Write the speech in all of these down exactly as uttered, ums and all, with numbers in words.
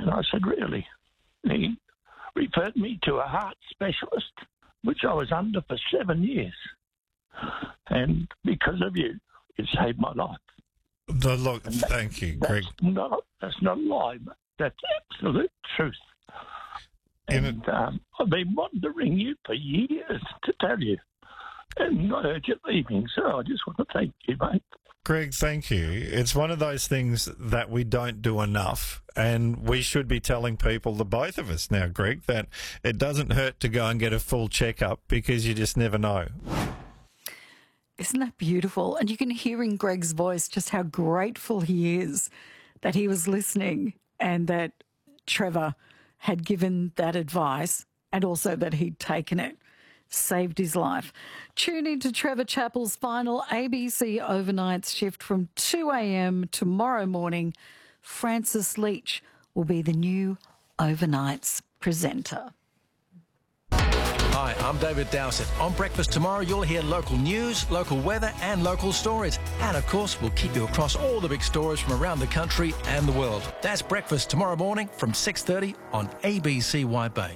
And I said, really? And he referred me to a heart specialist, which I was under for seven years. And because of you, it saved my life. The look, And that- thank you, That's Greg. not, that's not a lie, but that's absolute truth. In And um, I've been wanting to ring you for years to tell you. And I heard you leaving, so I just want to thank you, mate. Greg, thank you. It's one of those things that we don't do enough, and we should be telling people, the both of us now, Greg, that it doesn't hurt to go and get a full checkup because you just never know. Isn't that beautiful? And you can hear in Greg's voice just how grateful he is that he was listening and that Trevor had given that advice and also that he'd taken it. Saved his life. Tune into Trevor Chappell's final A B C overnight shift from two a.m. tomorrow morning. Francis Leach will be the new overnights presenter. Hi, I'm David Dowsett. On Breakfast Tomorrow, you'll hear local news, local weather and local stories. And, of course, we'll keep you across all the big stories from around the country and the world. That's Breakfast tomorrow morning from six thirty on A B C White Bay.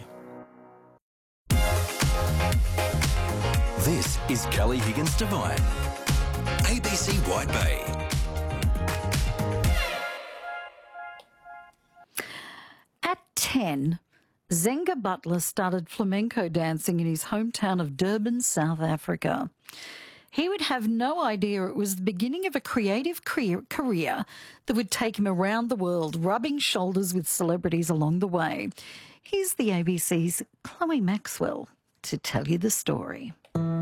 This is Kelly Higgins Divine, A B C White Bay. At ten, Zenga Butler started flamenco dancing in his hometown of Durban, South Africa. He would have no idea it was the beginning of a creative career that would take him around the world, rubbing shoulders with celebrities along the way. Here's the A B C's Chloe Maxwell to tell you the story.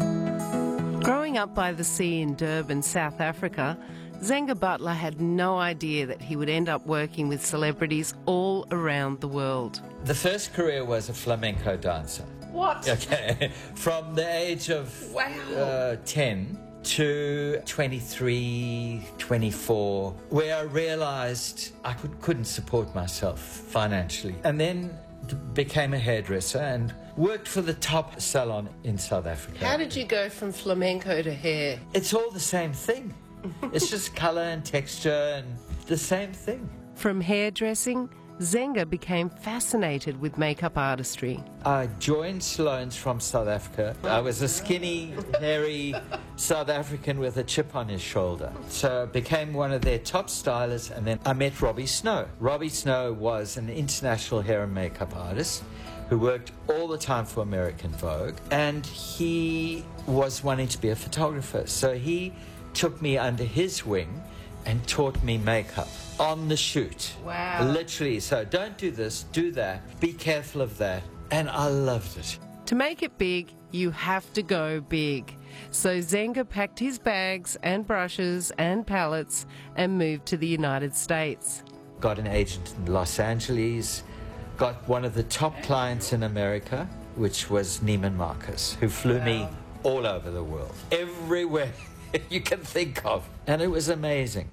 Growing up by the sea in Durban, South Africa, Zenga Butler had no idea that he would end up working with celebrities all around the world. The first career was a flamenco dancer. What? Okay. From the age of Wow. uh, ten to twenty-three, twenty-four, where I realized I could, couldn't support myself financially. And then became a hairdresser and worked for the top salon in South Africa. How did you go from flamenco to hair? It's all the same thing. It's just color and texture and the same thing. From hairdressing, Zenga became fascinated with makeup artistry. I joined Sloan's from South Africa. I was a skinny, hairy South African with a chip on his shoulder. So I became one of their top stylists, and then I met Robbie Snow. Robbie Snow was an international hair and makeup artist who worked all the time for American Vogue, and he was wanting to be a photographer. So he took me under his wing and taught me makeup on the shoot. Wow. Literally. So don't do this, do that, be careful of that. And I loved it. To make it big, you have to go big. So Zenga packed his bags and brushes and palettes and moved to the United States. Got an agent in Los Angeles, got one of the top clients in America, which was Neiman Marcus, who flew me all over the world, everywhere you can think of. And it was amazing.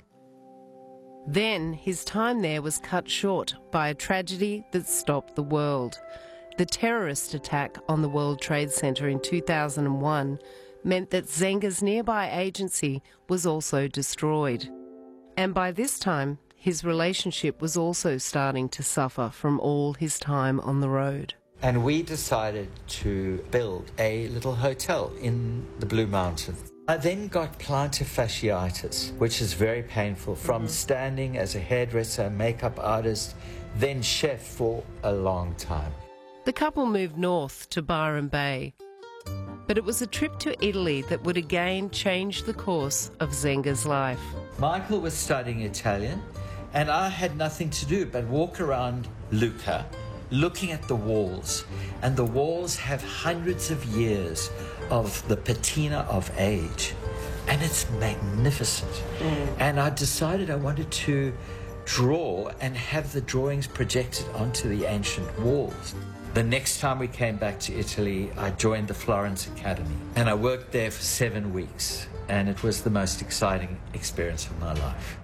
Then his time there was cut short by a tragedy that stopped the world. The terrorist attack on the World Trade Center in two thousand one meant that Zenga's nearby agency was also destroyed. And by this time, his relationship was also starting to suffer from all his time on the road. And we decided to build a little hotel in the Blue Mountains. I then got plantar fasciitis, which is very painful, from standing as a hairdresser, makeup artist, then chef for a long time. The couple moved north to Byron Bay. But it was a trip to Italy that would again change the course of Zenga's life. Michael was studying Italian, and I had nothing to do but walk around Lucca, looking at the walls. And the walls have hundreds of years of the patina of age. And it's magnificent. Mm. And I decided I wanted to draw and have the drawings projected onto the ancient walls. The next time we came back to Italy, I joined the Florence Academy. And I worked there for seven weeks. And it was the most exciting experience of my life.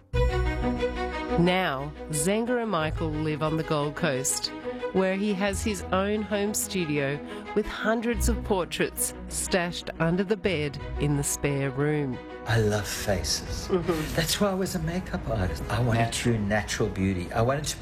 Now, Zenga and Michael live on the Gold Coast, where he has his own home studio with hundreds of portraits stashed under the bed in the spare room. I love faces. Mm-hmm. That's why I was a makeup artist. I wanted true natural beauty. I wanted to